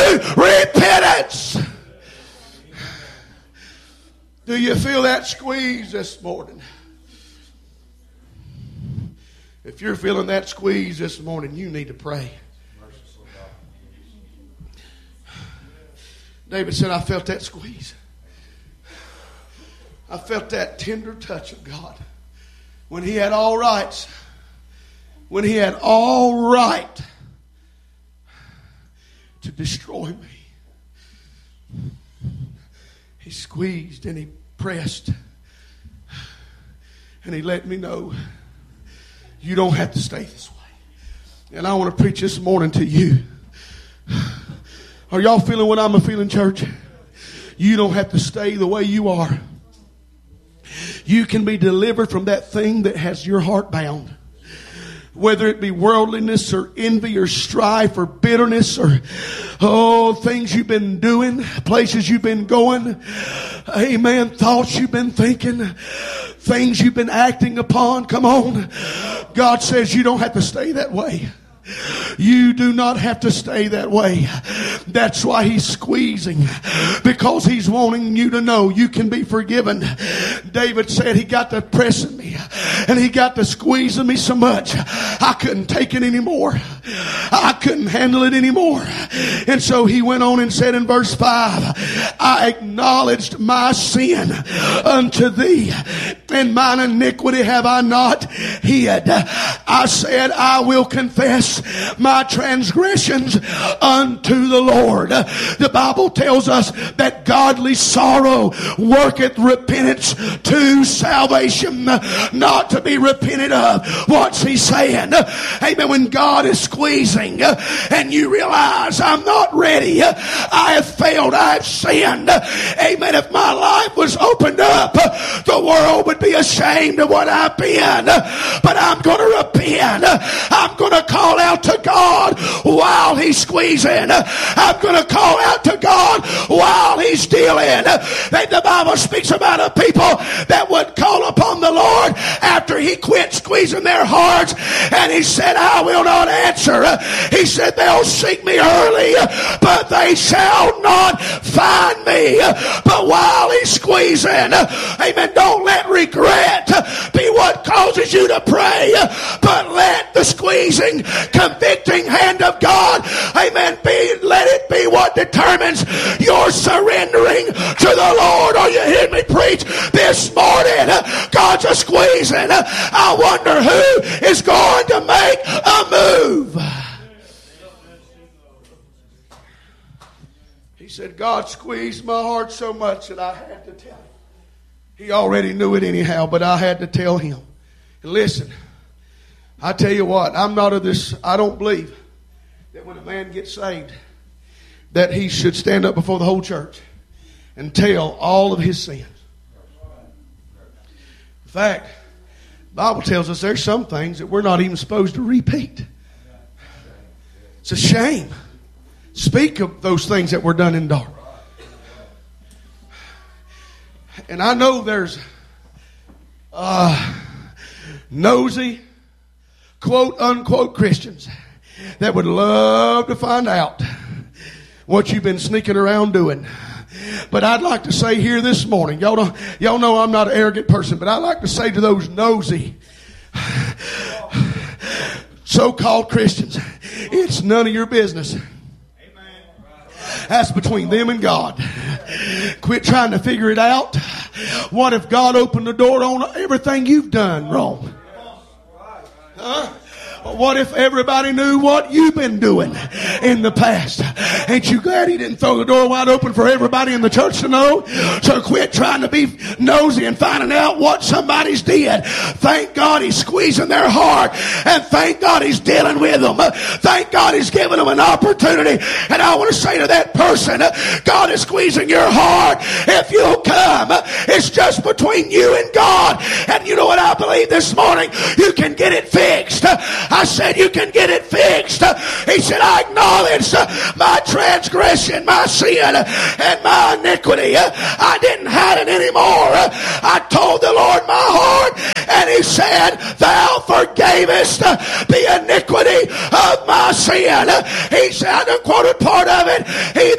repentance. Do you feel that squeeze this morning? If you're feeling that squeeze this morning, you need to pray. David said, I felt that squeeze. I felt that tender touch of God. When he had all rights. When he had all right to destroy me. He squeezed and he pressed. And he let me know, you don't have to stay this way. And I want to preach this morning to you. Are y'all feeling what I'm feeling, church? You don't have to stay the way you are. You can be delivered from that thing that has your heart bound. Whether it be worldliness or envy or strife or bitterness or things you've been doing, places you've been going, amen, thoughts you've been thinking, things you've been acting upon. Come on. God says you don't have to stay that way. You do not have to stay that way. That's why he's squeezing, because he's wanting you to know you can be forgiven. David said he got to pressing me and he got to squeezing me so much I couldn't take it anymore. I couldn't handle it anymore. And so he went on and said in verse 5, I acknowledged my sin unto thee, and mine iniquity have I not hid. I said, I will confess my transgressions unto the Lord. The Bible tells us that godly sorrow worketh repentance to salvation, not to be repented of. What's he saying? Amen. When God is squeezing and you realize I'm not ready, I have failed, I have sinned. Amen. If my life was opened up, the world would be ashamed of what I've been. But I'm going to repent. I'm going to call out to God while he's squeezing. I'm going to call out to God while he's dealing. The Bible speaks about a people that would call upon the Lord after he quit squeezing their hearts, and he said, I will not answer. He said, they'll seek me early, but they shall not find me. But while he's squeezing, amen, don't let regret be what causes you to pray, but let the squeezing, convicting hand of God, amen, let it be what determines your surrendering to the Lord. Are you hearing me preach this morning? God's a squeezing. I wonder who is going to make a move. He said, God squeezed my heart so much that I had to tell him. He already knew it anyhow, but I had to tell him. And listen, I tell you what, I'm not of this, I don't believe that when a man gets saved, that he should stand up before the whole church and tell all of his sins. In fact, the Bible tells us there's some things that we're not even supposed to repeat. It's a shame. Speak of those things that were done in dark. And I know there's nosy, quote unquote Christians that would love to find out what you've been sneaking around doing. But I'd like to say here this morning, y'all know I'm not an arrogant person, but I'd like to say to those nosy so-called Christians, it's none of your business. That's between them and God. Quit trying to figure it out. What if God opened the door on everything you've done wrong? Huh? What if everybody knew what you've been doing in the past? Ain't you glad he didn't throw the door wide open for everybody in the church to know? So quit trying to be nosy and finding out what somebody's did. Thank God he's squeezing their heart, and thank God he's dealing with them. Thank God he's giving them an opportunity. And I want to say to that person, God is squeezing your heart. If you'll come, it's just between you and God. And you know what I believe this morning? You can get it fixed. I said you can get it fixed. He said, I acknowledge my transgression, my sin, and my iniquity. I didn't hide it anymore. I told the Lord my heart, and he said, thou forgavest the iniquity of my sin. He said, I quoted part of it. He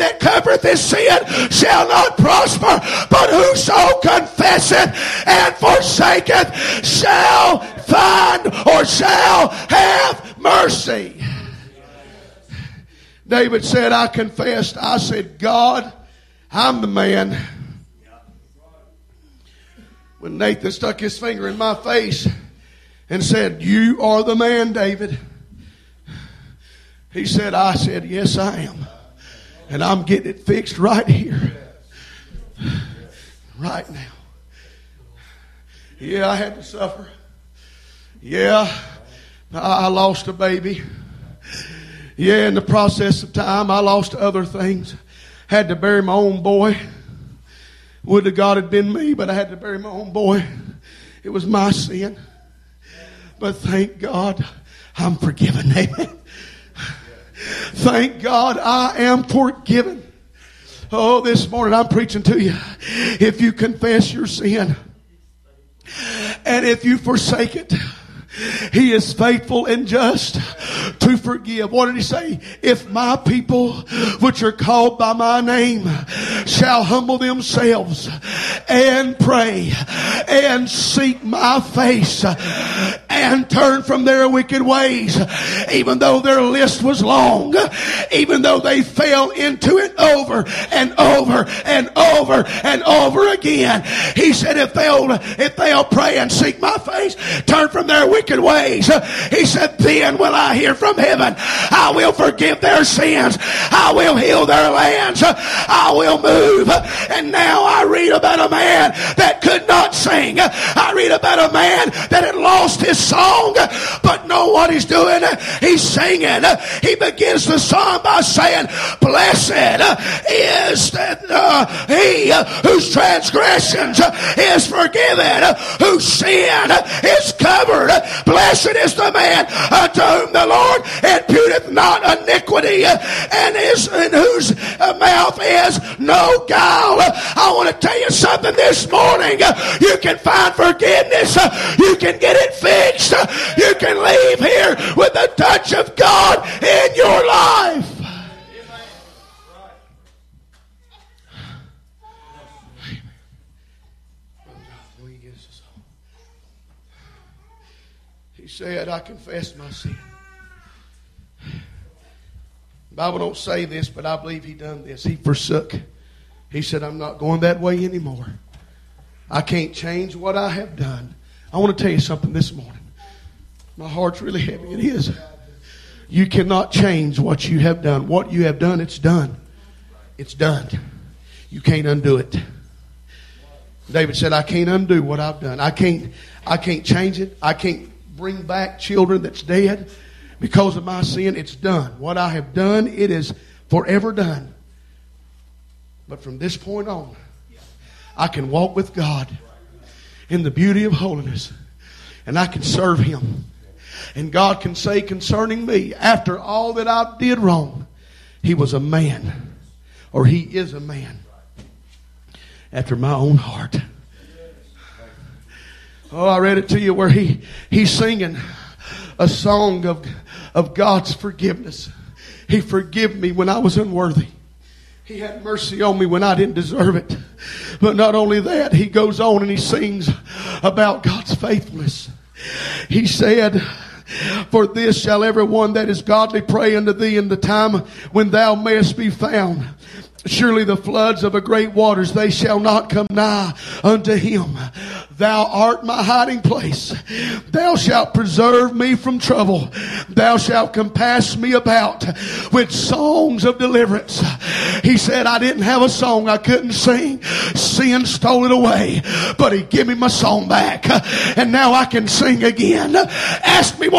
prospereth his sin shall not prosper, but whoso confesseth and forsaketh shall find or shall have mercy. David said, I confessed. I said, God, I'm the man. When Nathan stuck his finger in my face and said, you are the man, David. He said, I said, yes, I am. And I'm getting it fixed right here. Right now. Yeah, I had to suffer. Yeah, I lost a baby. Yeah, in the process of time, I lost other things. Had to bury my own boy. Would have God had been me, but I had to bury my own boy. It was my sin. But thank God I'm forgiven. Amen. Thank God I am forgiven. Oh, this morning I'm preaching to you. If you confess your sin and if you forsake it, He is faithful and just to forgive. What did He say? If my people which are called by my name shall humble themselves and pray and seek my face and turn from their wicked ways, even though their list was long, even though they fell into it over and over and over and over again, He said if they'll pray and seek my face, turn from their wicked ways, He said, then will I hear from heaven. I will forgive their sins. I will heal their lands. I will move. And now I read about a man that could not sing. I read about a man that had lost his song. But know what he's doing? He's singing. He begins the song by saying, blessed is he whose transgressions is forgiven, whose sin is covered. Blessed is the man unto whom the Lord imputeth not iniquity, and in whose mouth is no guile. I want to tell you something this morning. You can find forgiveness. You can get it fixed. You can leave here with the touch of God in your life. He said, I confess my sin. The Bible don't say this, but I believe he done this. He forsook. He said, I'm not going that way anymore. I can't change what I have done. I want to tell you something this morning. My heart's really heavy. It is. You cannot change what you have done. What you have done, it's done. It's done. You can't undo it. David said, I can't undo what I've done. I can't change it. I can't bring back children that's dead because of my sin. It's done. What I have done, it is forever done. But from this point on, I can walk with God in the beauty of holiness, and I can serve Him. And God can say concerning me, after all that I did wrong, He was a man, or He is a man after my own heart. Oh, I read it to you where he's singing a song of God's forgiveness. He forgave me when I was unworthy. He had mercy on me when I didn't deserve it. But not only that, he goes on and he sings about God's faithfulness. He said, for this shall everyone that is godly pray unto thee in the time when thou mayest be found. Surely the floods of a great waters, they shall not come nigh unto him. Thou art my hiding place. Thou shalt preserve me from trouble. Thou shalt compass me about with songs of deliverance. He said, I didn't have a song I couldn't sing. Sin stole it away. But He gave me my song back. And now I can sing again. Ask me what